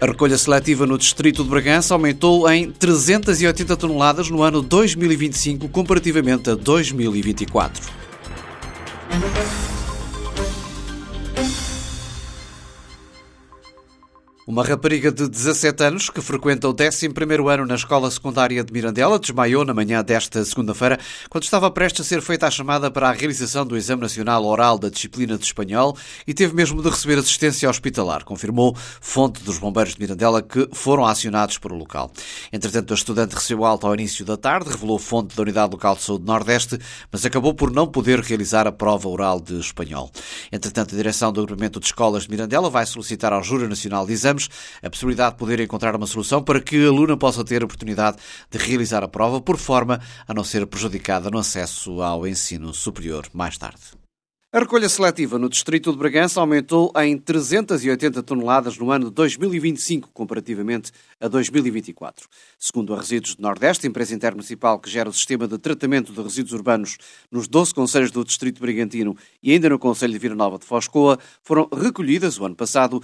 A recolha seletiva no distrito de Bragança aumentou em 380 toneladas no ano 2025, comparativamente a 2024. Uma rapariga de 17 anos, que frequenta o 11º ano na escola secundária de Mirandela, desmaiou na manhã desta segunda-feira, quando estava prestes a ser feita a chamada para a realização do Exame Nacional Oral da disciplina de Espanhol e teve mesmo de receber assistência hospitalar, confirmou fonte dos bombeiros de Mirandela, que foram acionados para o local. Entretanto, a estudante recebeu alta ao início da tarde, revelou fonte da Unidade Local de Saúde Nordeste, mas acabou por não poder realizar a prova oral de Espanhol. Entretanto, a direção do Agrupamento de Escolas de Mirandela vai solicitar ao Júri Nacional de Exames a possibilidade de poder encontrar uma solução para que a aluna possa ter a oportunidade de realizar a prova, por forma a não ser prejudicada no acesso ao ensino superior mais tarde. A recolha seletiva no distrito de Bragança aumentou em 380 toneladas no ano de 2025, comparativamente a 2024. Segundo a Resíduos do Nordeste, empresa intermunicipal que gera o sistema de tratamento de resíduos urbanos nos 12 concelhos do distrito brigantino e ainda no concelho de Vila Nova de Foscoa, foram recolhidas, o ano passado,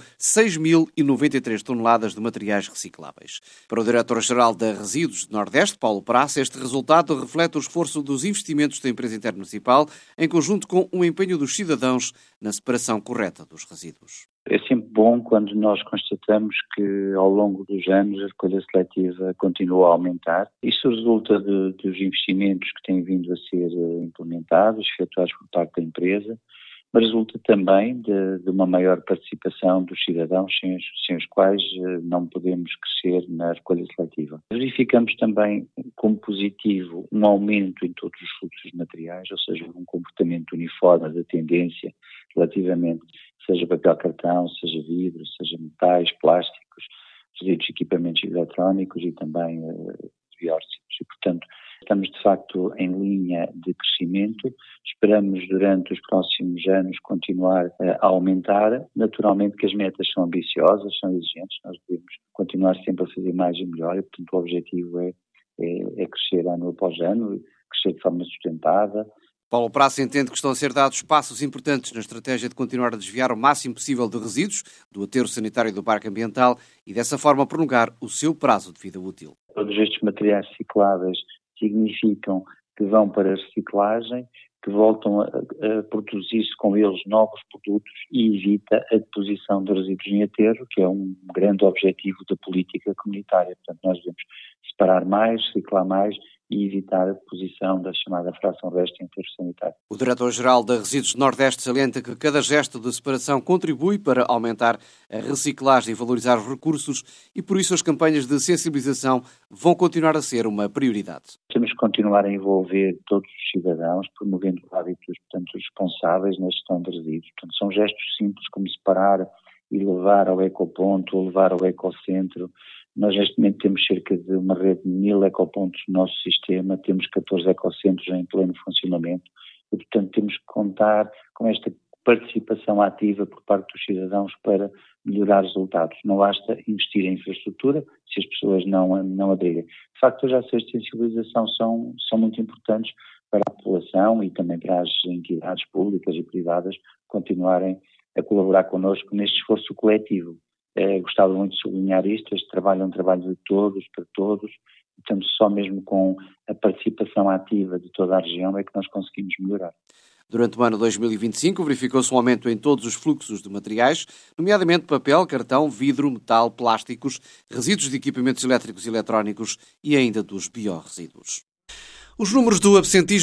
6.093 toneladas de materiais recicláveis. Para o diretor-geral da Resíduos do Nordeste, Paulo Praça, este resultado reflete o esforço dos investimentos da empresa intermunicipal, em conjunto com o empenho dos cidadãos na separação correta dos resíduos. É sempre bom quando nós constatamos que ao longo dos anos a recolha seletiva continua a aumentar. Isto resulta dos investimentos que têm vindo a ser implementados, efetuados por parte da empresa, mas resulta também de uma maior participação dos cidadãos, sem os quais não podemos crescer na recolha seletiva. Verificamos também como positivo um aumento em todos os fluxos de materiais, ou seja, um comportamento uniforme da tendência relativamente, seja papel cartão, seja vidro, seja metais, plásticos, resíduos de equipamentos eletrónicos e também biócidos. E, portanto, estamos de facto em linha de crescimento, esperamos durante os próximos anos continuar a aumentar. Naturalmente que as metas são ambiciosas, são exigentes, nós devemos continuar sempre a fazer mais e melhor e, portanto, o objetivo é crescer ano após ano, crescer de forma sustentada. Paulo Praça entende que estão a ser dados passos importantes na estratégia de continuar a desviar o máximo possível de resíduos do aterro sanitário do Parque Ambiental e dessa forma prolongar o seu prazo de vida útil. Todos estes materiais recicláveis significam que vão para a reciclagem, que voltam a produzir-se com eles novos produtos e evita a deposição de resíduos em aterro, que é um grande objetivo da política comunitária. Portanto, nós devemos separar mais, reciclar mais e evitar a deposição da chamada fração reste em aterro sanitário. O diretor-geral da Resíduos do Nordeste salienta que cada gesto de separação contribui para aumentar a reciclagem e valorizar os recursos e, por isso, as campanhas de sensibilização vão continuar a ser uma prioridade. Temos que continuar a envolver todos os cidadãos, promovendo hábitos, portanto, responsáveis na gestão de resíduos. Portanto, são gestos simples como separar e levar ao ecoponto ou levar ao ecocentro. Nós neste momento temos cerca de uma rede de 1.000 ecopontos no nosso sistema, temos 14 ecocentros em pleno funcionamento e, portanto, temos que contar com esta participação ativa por parte dos cidadãos para melhorar resultados. Não basta investir em infraestrutura se as pessoas não aderirem. De facto, as ações de sensibilização são muito importantes para a população e também para as entidades públicas e privadas continuarem a colaborar connosco neste esforço coletivo. Gostava muito de sublinhar isto, este trabalho é um trabalho de todos, para todos, portanto só mesmo com a participação ativa de toda a região é que nós conseguimos melhorar. Durante o ano 2025 verificou-se um aumento em todos os fluxos de materiais, nomeadamente papel, cartão, vidro, metal, plásticos, resíduos de equipamentos elétricos e eletrónicos e ainda dos biorresíduos. Os números do absentismo